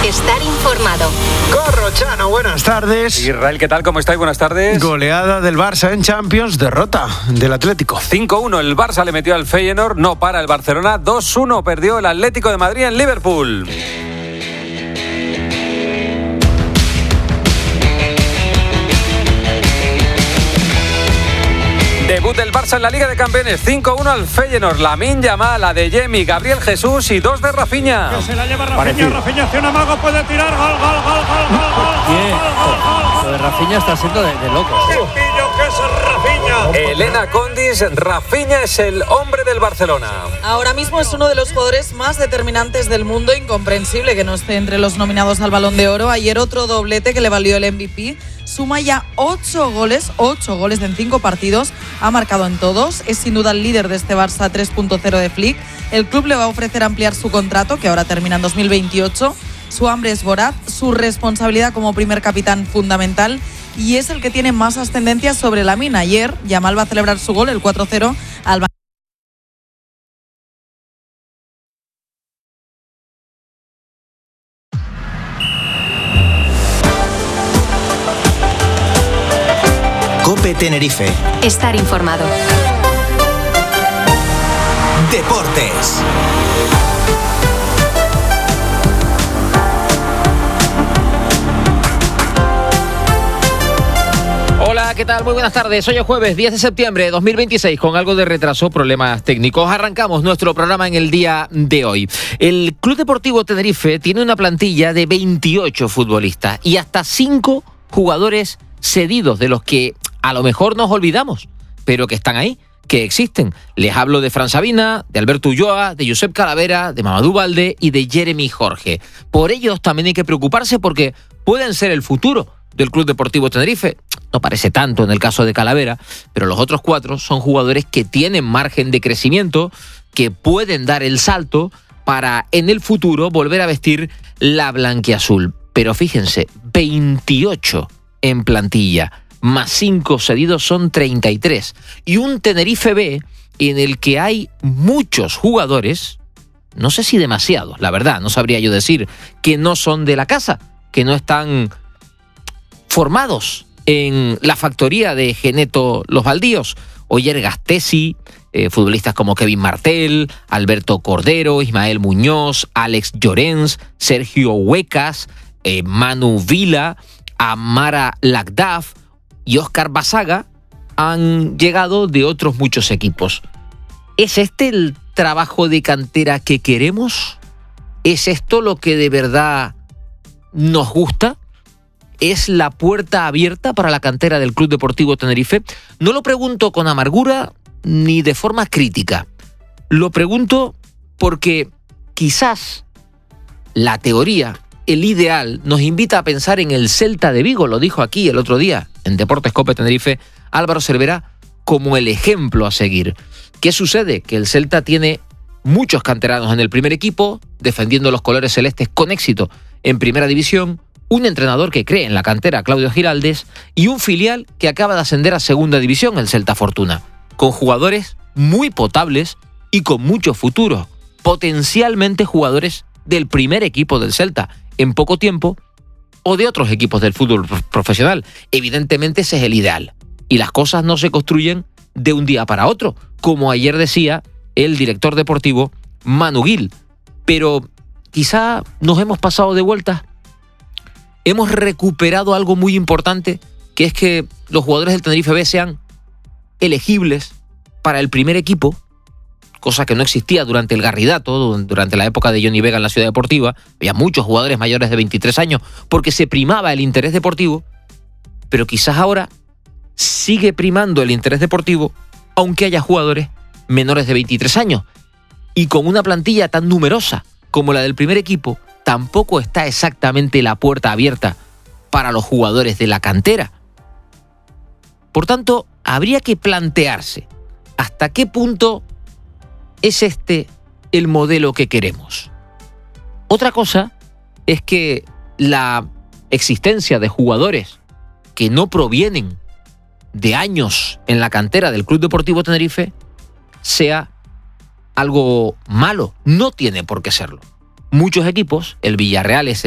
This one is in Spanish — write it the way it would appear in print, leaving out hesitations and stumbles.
Estar informado. Corrochano, buenas tardes. Israel, ¿qué tal? ¿Cómo estáis? Buenas tardes. Goleada del Barça en Champions, derrota del Atlético. 5-1, el Barça le metió al Feyenoord, no para el Barcelona. 2-1, perdió el Atlético de Madrid en Liverpool. Debut del Barça en la Liga de Campeones, 5-1 al Feyenoord. Lamine Yamal, Adeyemi, Gabriel Jesús y 2 de Rafinha. Que se la lleva Rafinha, Rafinha hace un amago, puede tirar, gol. Lo de Rafinha está siendo de locos. ¡Qué pillo que es Rafinha! Elena Condis, Rafinha es el hombre del Barcelona. Ahora mismo es uno de los jugadores más determinantes del mundo, incomprensible que no esté entre los nominados al Balón de Oro. Ayer otro doblete que le valió el MVP. Suma ya 8 goles en 5 partidos, ha marcado en todos, es sin duda el líder de este Barça 3.0 de Flick. El club le va a ofrecer ampliar su contrato, que ahora termina en 2028. Su hambre es voraz, su responsabilidad como primer capitán fundamental, y es el que tiene más ascendencia sobre Lamine. Ayer Yamal va a celebrar su gol, el 4-0, al COPE Tenerife. Estar informado. Deportes. Hola, ¿qué tal? Muy buenas tardes. Hoy es jueves 10 de septiembre de 2026, con algo de retraso, problemas técnicos. Arrancamos nuestro programa en el día de hoy. El Club Deportivo Tenerife tiene una plantilla de 28 futbolistas y hasta 5 jugadores cedidos, de los que a lo mejor nos olvidamos, pero que están ahí, que existen. Les hablo de Fran Sabina, de Alberto Ulloa, de Josep Calavera, de Mamadou Baldé y de Jeremy Jorge. Por ellos también hay que preocuparse, porque pueden ser el futuro del Club Deportivo Tenerife. No parece tanto en el caso de Calavera, pero los otros 4 son jugadores que tienen margen de crecimiento, que pueden dar el salto para en el futuro volver a vestir la blanquiazul. Pero fíjense, 28 en plantilla, más 5 cedidos, son 33. Y un Tenerife B en el que hay muchos jugadores, no sé si demasiados, la verdad, no sabría yo decir, que no son de la casa, que no están formados en la factoría de Geneto Los Baldíos. Oyer Gastesi, futbolistas como Kevin Martel, Alberto Cordero, Ismael Muñoz, Alex Llorens, Sergio Huecas, Manu Vila, Amara Lagdaf y Óscar Basaga han llegado de otros muchos equipos. ¿Es este el trabajo de cantera que queremos? ¿Es esto lo que de verdad nos gusta? ¿Es la puerta abierta para la cantera del Club Deportivo Tenerife? No lo pregunto con amargura ni de forma crítica. Lo pregunto porque quizás la teoría, el ideal, nos invita a pensar en el Celta de Vigo. Lo dijo aquí el otro día en Deportes COPE Tenerife Álvaro Cervera como el ejemplo a seguir. ¿Qué sucede? Que el Celta tiene muchos canteranos en el primer equipo, defendiendo los colores celestes con éxito en primera división, un entrenador que cree en la cantera, Claudio Giraldes, y un filial que acaba de ascender a segunda división, el Celta Fortuna, con jugadores muy potables y con mucho futuro, potencialmente jugadores del primer equipo del Celta en poco tiempo, o de otros equipos del fútbol profesional. Evidentemente ese es el ideal, y las cosas no se construyen de un día para otro, como ayer decía el director deportivo Manu Gil. Pero quizá nos hemos pasado de vuelta. Hemos recuperado algo muy importante, que es que los jugadores del Tenerife B sean elegibles para el primer equipo, cosa que no existía durante el Garridato, durante la época de Johnny Vega en la Ciudad Deportiva. Había muchos jugadores mayores de 23 años porque se primaba el interés deportivo, pero quizás ahora sigue primando el interés deportivo, aunque haya jugadores menores de 23 años. Y con una plantilla tan numerosa como la del primer equipo, tampoco está exactamente la puerta abierta para los jugadores de la cantera. Por tanto, habría que plantearse hasta qué punto es este el modelo que queremos. Otra cosa es que la existencia de jugadores que no provienen de años en la cantera del Club Deportivo Tenerife sea algo malo. No tiene por qué serlo. Muchos equipos, el Villarreal es